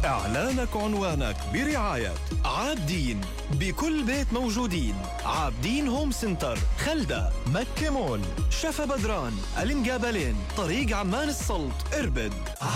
إعلانك عنوانك برعاية عابدين، بكل بيت موجودين. عابدين هوم سنتر، خلدة، مكة مول، شفا بدران، المقابلين، طريق عمان السلط، إربد.